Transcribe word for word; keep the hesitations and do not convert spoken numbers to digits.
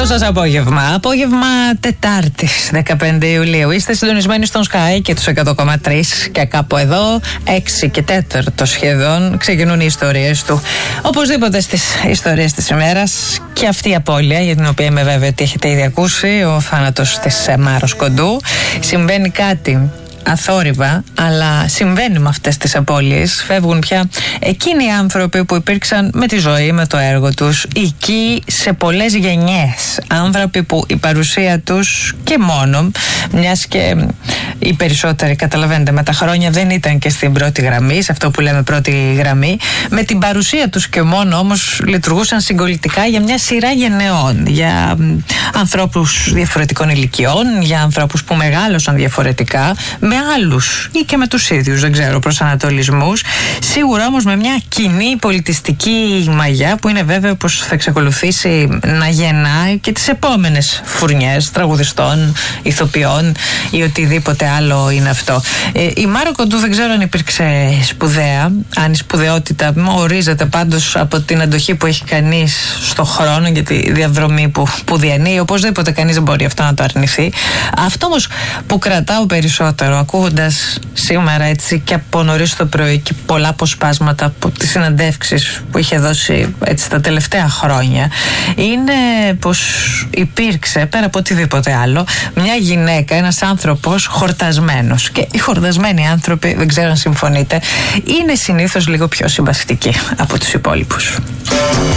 σας απόγευμα. Απόγευμα Τετάρτης, δεκαπέντε Ιουλίου. Είστε συντονισμένοι στον Sky και τους εκατό κόμμα τρία και κάπου εδώ, έξι και τέταρτο σχεδόν, ξεκινούν οι ιστορίες του. Οπωσδήποτε στις ιστορίες της ημέρας και αυτή η απώλεια, για την οποία είμαι βέβαιη ότι έχετε ήδη ακούσει, ο θάνατος της Μάρος Κοντού. Συμβαίνει κάτι αθόρυβα, αλλά συμβαίνει με αυτές τις απώλειες. Φεύγουν πια εκείνοι οι άνθρωποι που υπήρξαν με τη ζωή, με το έργο τους, εκεί σε πολλές γενιές. Άνθρωποι που η παρουσία τους και μόνο, μιας και οι περισσότεροι, καταλαβαίνετε, με τα χρόνια δεν ήταν και στην πρώτη γραμμή, σε αυτό που λέμε πρώτη γραμμή, με την παρουσία τους και μόνο όμως λειτουργούσαν συγκολητικά για μια σειρά γενεών, για ανθρώπους διαφορετικών ηλικιών, για ανθρώπους που μεγάλωσαν διαφορετικά, με άλλους ή και με τους ίδιους, δεν ξέρω, προσανατολισμούς. Σίγουρα όμως με μια κοινή πολιτιστική μαγιά που είναι βέβαιο πως θα εξακολουθήσει να γεννάει και τις επόμενες φουρνιές τραγουδιστών, ηθοποιών ή οτιδήποτε άλλο είναι αυτό. Ε, η Μάρο Κοντού δεν ξέρω αν υπήρξε σπουδαία, αν η σπουδαιότητα ορίζεται πάντως από την αντοχή που έχει κανείς στο χρόνο και τη διαδρομή που, που διανύει. Οπωσδήποτε κανείς δεν μπορεί αυτό να το αρνηθεί. Αυτό όμως που κρατάω περισσότερο, ακούγοντας σήμερα έτσι και από νωρίς το πρωί και πολλά αποσπάσματα από τις συναντεύξεις που είχε δώσει έτσι τα τελευταία χρόνια, είναι πως υπήρξε, πέρα από οτιδήποτε άλλο, μια γυναίκα, ένας άνθρωπος χορτασμένος. Και οι χορτασμένοι άνθρωποι, δεν ξέρω αν συμφωνείτε, είναι συνήθως λίγο πιο συμπαθητικοί από τους υπόλοιπους.